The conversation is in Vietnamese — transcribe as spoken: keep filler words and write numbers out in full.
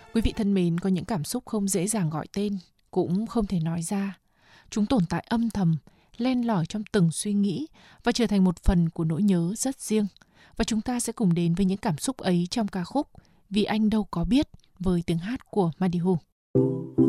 Quý vị thân mến, có những cảm xúc không dễ dàng gọi tên, cũng không thể nói ra. Chúng tồn tại âm thầm, len lỏi trong từng suy nghĩ và trở thành một phần của nỗi nhớ rất riêng. Và chúng ta sẽ cùng đến với những cảm xúc ấy trong ca khúc Vì Anh Đâu Có Biết với tiếng hát của Madihu.